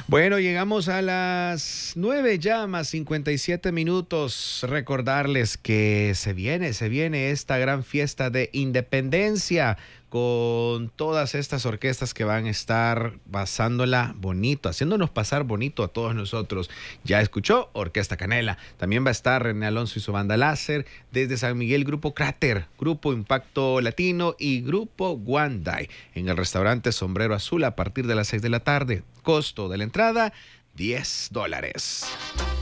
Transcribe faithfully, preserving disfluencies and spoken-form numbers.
Bueno, llegamos a las nueve ya, más cincuenta y siete minutos. Recordarles que se viene, se viene esta gran fiesta de independencia con todas estas orquestas que van a estar pasándola bonito, haciéndonos pasar bonito a todos nosotros. Ya escuchó Orquesta Canela. También va a estar René Alonso y su banda Láser. Desde San Miguel, Grupo Cráter, Grupo Impacto Latino y Grupo Wandai. En el restaurante Sombrero Azul a partir de las seis de la tarde. Costo de la entrada, diez dólares.